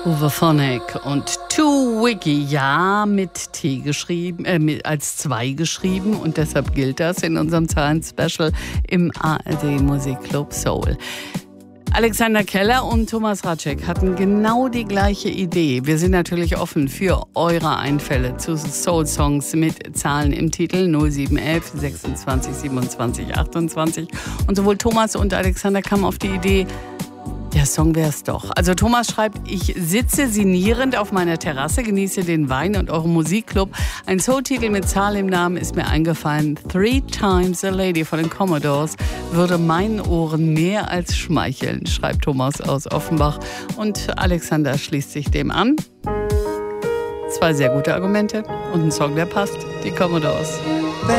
Uwe und Too Wiggy, ja, mit T geschrieben, als 2 geschrieben und deshalb gilt das in unserem Zahlen-Special im ARD Musikclub Soul. Alexander Keller und Thomas Ratschek hatten genau die gleiche Idee. Wir sind natürlich offen für eure Einfälle zu Soul-Songs mit Zahlen im Titel 0711 26 27 28. Und sowohl Thomas und Alexander kamen auf die Idee, der Song wär's doch. Also Thomas schreibt, ich sitze sinnierend auf meiner Terrasse, genieße den Wein und euren Musikclub. Ein Soul-Titel mit Zahl im Namen ist mir eingefallen. 3 Times a Lady von den Commodores würde meinen Ohren mehr als schmeicheln, schreibt Thomas aus Offenbach. Und Alexander schließt sich dem an. 2 sehr gute Argumente und ein Song, der passt. Die Commodores.